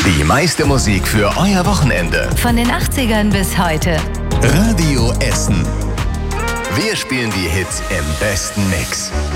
Die meiste Musik für euer Wochenende. Von den 80ern bis heute. Radio Essen. Wir spielen die Hits im besten Mix.